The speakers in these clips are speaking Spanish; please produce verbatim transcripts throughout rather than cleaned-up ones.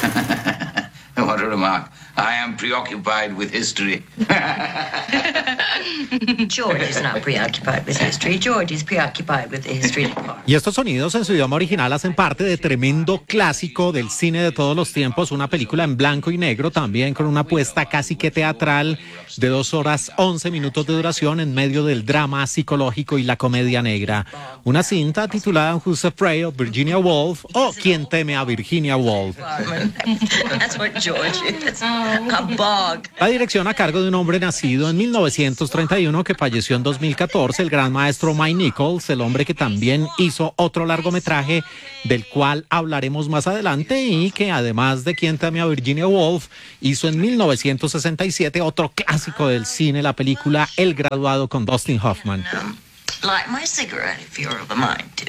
What a remark. I am preoccupied with history. George is not preoccupied with history. George is preoccupied with the history department. Y estos sonidos en su idioma original hacen parte de tremendo clásico del cine de todos los tiempos, una película en blanco y negro, también con una apuesta casi que teatral de dos horas once minutos de duración en medio del drama psicológico y la comedia negra. Una cinta titulada Who's Afraid of Virginia Woolf o ¿Quién teme a Virginia Woolf? That's what George is. A bog. La dirección a cargo de un hombre nacido en mil novecientos treinta y uno que falleció en dos mil catorce, el gran maestro Mike Nichols, el hombre que también hizo otro largometraje del cual hablaremos más adelante y que además de Quién teme a Virginia Woolf hizo en mil novecientos sesenta y siete otro clásico del cine, la película El Graduado con Dustin Hoffman. Um, light my cigarette if you're of the mind to.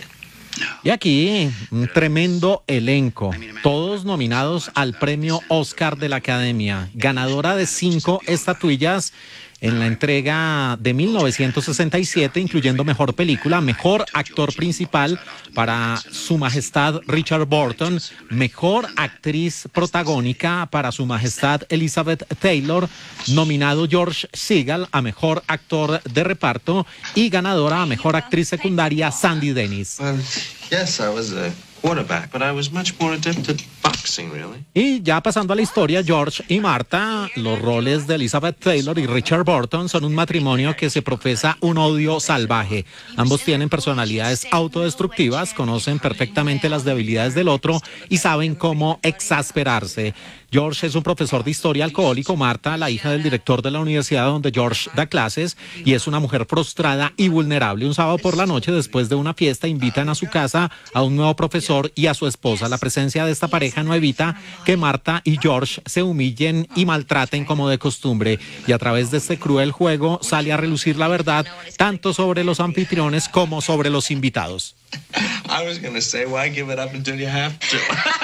Y aquí, un tremendo elenco, todos nominados al premio Oscar de la Academia, ganadora de cinco estatuillas en la entrega de mil novecientos sesenta y siete, incluyendo Mejor Película, Mejor Actor Principal para Su Majestad Richard Burton, Mejor Actriz Protagónica para Su Majestad Elizabeth Taylor, nominado George Segal a Mejor Actor de Reparto y ganadora a Mejor Actriz Secundaria Sandy Dennis. Well, yes, I was a quarterback, but I was much more adept at boxing, really. Y ya pasando a la historia, George y Martha, los roles de Elizabeth Taylor y Richard Burton son un matrimonio que se profesa un odio salvaje. Ambos tienen personalidades autodestructivas, conocen perfectamente las debilidades del otro y saben cómo exasperarse. George es un profesor de historia alcohólico, Martha, la hija del director de la universidad donde George da clases, y es una mujer frustrada y vulnerable. Un sábado por la noche, después de una fiesta, invitan a su casa a un nuevo profesor y a su esposa. La presencia de esta pareja no evita que Martha y George se humillen y maltraten como de costumbre, y a través de este cruel juego sale a relucir la verdad, tanto sobre los anfitriones como sobre los invitados. I was gonna say, why give it up until you have to?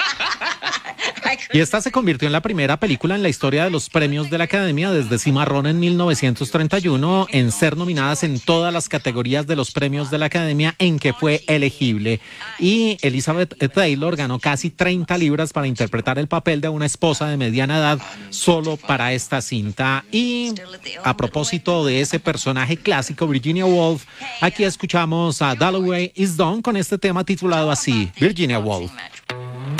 Y esta se convirtió en la primera película en la historia de los premios de la Academia desde Cimarrón en mil novecientos treinta y uno en ser nominadas en todas las categorías de los premios de la Academia en que fue elegible. Y Elizabeth Taylor ganó casi treinta libras para interpretar el papel de una esposa de mediana edad solo para esta cinta. Y a propósito de ese personaje clásico, Virginia Woolf, aquí escuchamos a Dalloway Is Done con este tema titulado así, Virginia Woolf.